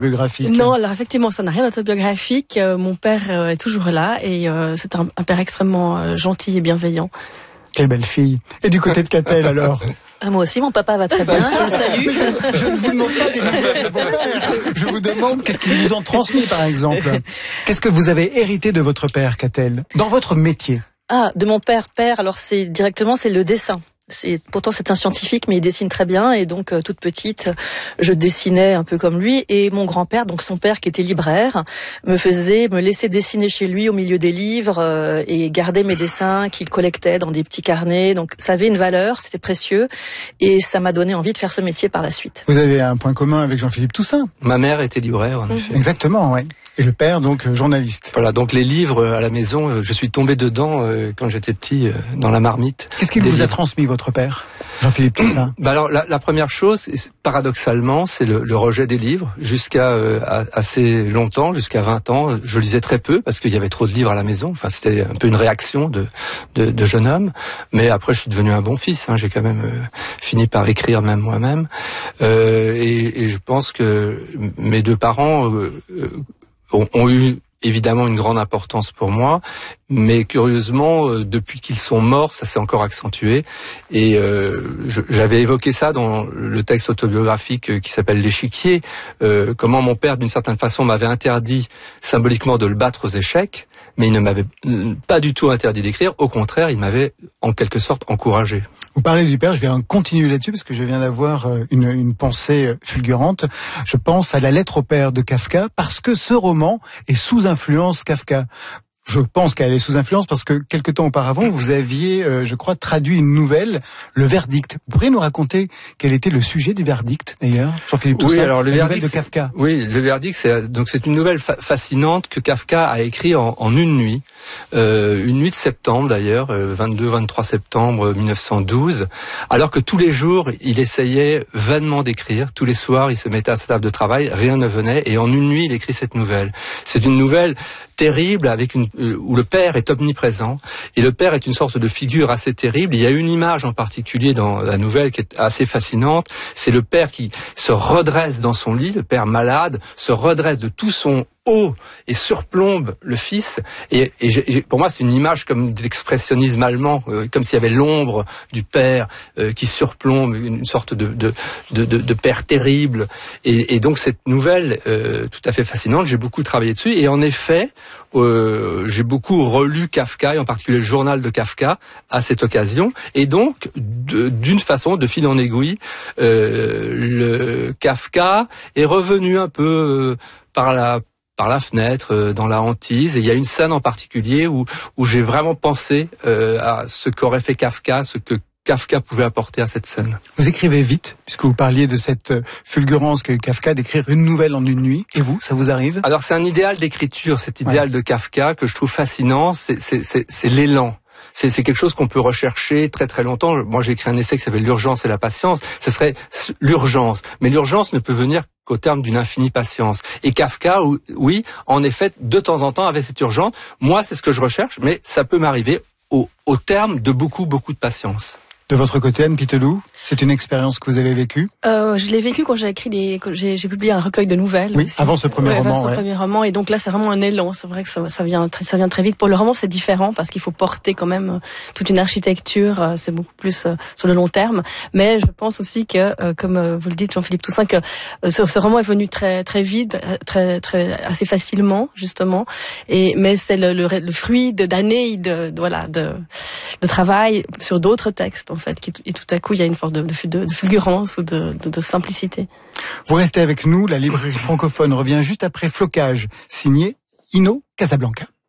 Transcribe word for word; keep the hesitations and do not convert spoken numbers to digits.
Biographique. Non, alors effectivement, ça n'a rien d'autobiographique. Euh, mon père euh, est toujours là et euh, c'est un, un père extrêmement euh, gentil et bienveillant. Quelle belle fille. Et du côté de Catel, alors? Ah, moi aussi, mon papa va très bien, je le salue. Je, je ne vous demande pas des nouvelles de mon père. Je vous demande qu'est-ce qu'ils vous ont transmis, par exemple. Qu'est-ce que vous avez hérité de votre père, Catel, dans votre métier? Ah, de mon père, père, alors c'est directement, c'est le dessin. C'est, pourtant c'est un scientifique, mais il dessine très bien, et donc euh, toute petite, je dessinais un peu comme lui. Et mon grand-père, donc son père qui était libraire, me faisait, me laissait dessiner chez lui au milieu des livres euh, et garder mes dessins qu'il collectait dans des petits carnets. Donc ça avait une valeur, c'était précieux, et ça m'a donné envie de faire ce métier par la suite. Vous avez un point commun avec Jean-Philippe Toussaint. Ma mère était libraire, en effet. Exactement, oui. Et le père, donc, journaliste. Voilà, donc les livres à la maison, je suis tombé dedans euh, quand j'étais petit, euh, dans la marmite. Qu'est-ce qu'il vous livres. a transmis, votre père, Jean-Philippe Toussaint? Bah alors, la, la première chose, paradoxalement, c'est le, le rejet des livres. Jusqu'à euh, assez longtemps, jusqu'à vingt ans, je lisais très peu parce qu'il y avait trop de livres à la maison. Enfin, c'était un peu une réaction de, de, de jeune homme. Mais après, je suis devenu un bon fils. Hein. J'ai quand même euh, fini par écrire même moi-même. Euh, et, et je pense que mes deux parents euh, euh, ont, ont eu évidemment une grande importance pour moi, mais curieusement, euh, depuis qu'ils sont morts, ça s'est encore accentué. Et euh, je, j'avais évoqué ça dans le texte autobiographique euh, qui s'appelle L'échiquier, euh, comment mon père, d'une certaine façon, m'avait interdit symboliquement de le battre aux échecs, mais il ne m'avait pas du tout interdit d'écrire. Au contraire, il m'avait en quelque sorte encouragé. Vous parlez du père, je vais continuer là-dessus parce que je viens d'avoir une, une pensée fulgurante. Je pense à La lettre au père de Kafka parce que ce roman est sous influence Kafka. Je pense qu'elle est sous influence parce que quelque temps auparavant, vous aviez, euh, je crois, traduit une nouvelle, Le Verdict. Vous pourriez nous raconter quel était le sujet du Verdict, d'ailleurs, Jean-Philippe Toussaint? Oui, alors le la Verdict nouvelle de Kafka. Oui, Le Verdict, c'est donc c'est une nouvelle fa- fascinante que Kafka a écrit en, en une nuit, euh, une nuit de septembre d'ailleurs, euh, vingt-deux vingt-trois septembre mille neuf cent douze, alors que tous les jours il essayait vainement d'écrire. Tous les soirs, il se mettait à sa table de travail, rien ne venait, et en une nuit, il écrit cette nouvelle. C'est une nouvelle terrible avec une où le père est omniprésent, et le père est une sorte de figure assez terrible. Il y a une image en particulier dans la nouvelle qui est assez fascinante, c'est le père qui se redresse dans son lit, le père malade se redresse de tout son haut et surplombe le fils, et, et j'ai, pour moi c'est une image comme de l'expressionnisme allemand, euh, comme s'il y avait l'ombre du père euh, qui surplombe, une, une sorte de, de, de, de, de père terrible, et, et donc cette nouvelle euh, tout à fait fascinante, j'ai beaucoup travaillé dessus, et en effet euh, j'ai beaucoup relu Kafka, et en particulier le journal de Kafka à cette occasion, et donc de, d'une façon, de fil en aiguille, euh, le Kafka est revenu un peu euh, par la par la fenêtre, dans la hantise. Et il y a une scène en particulier où, où j'ai vraiment pensé euh, à ce qu'aurait fait Kafka, ce que Kafka pouvait apporter à cette scène. Vous écrivez vite, puisque vous parliez de cette fulgurance que Kafka d'écrire une nouvelle en une nuit. Et vous, ça vous arrive? Alors c'est un idéal d'écriture, cet idéal ouais. de Kafka que je trouve fascinant, c'est, c'est, c'est, c'est l'élan. C'est, c'est quelque chose qu'on peut rechercher très très longtemps. Moi, j'ai écrit un essai qui s'appelle L'urgence et la patience. Ce serait l'urgence. Mais l'urgence ne peut venir qu'au terme d'une infinie patience. Et Kafka, oui, en effet, de temps en temps, avait cette urgence. Moi, c'est ce que je recherche, mais ça peut m'arriver au, au terme de beaucoup, beaucoup de patience. De votre côté, Anne Pitelou, c'est une expérience que vous avez vécue? euh, Je l'ai vécue quand j'ai écrit des, quand j'ai, j'ai publié un recueil de nouvelles. Oui, aussi. avant ce premier ouais, roman. Avant ce ouais. premier roman, et donc là, c'est vraiment un élan. C'est vrai que ça, ça vient, ça vient très vite. Pour le roman, c'est différent parce qu'il faut porter quand même toute une architecture. C'est beaucoup plus euh, sur le long terme. Mais je pense aussi que, euh, comme euh, vous le dites, Jean-Philippe Toussaint, que euh, ce, ce roman est venu très, très vite, très, très, assez facilement, justement. Et mais c'est le, le, le fruit de d'années de, de voilà de, de travail sur d'autres textes en fait, qui et tout à coup il y a une forme de, de, de fulgurance ou de, de, de simplicité. Vous restez avec nous, la librairie francophone revient juste après Flocage, signé Ino Casablanca.